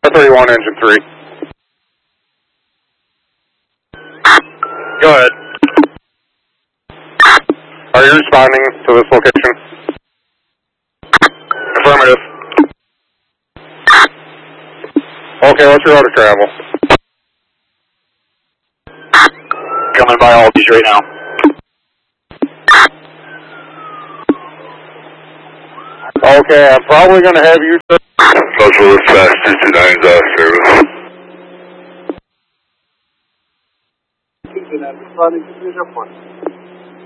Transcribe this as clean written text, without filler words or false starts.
31, engine 3. Go ahead. Are you responding to this location? Affirmative. Okay, what's your order travel? Coming by all these right now. Okay, I'm probably going to have you... Social Fast 229's service. Responding to Airport.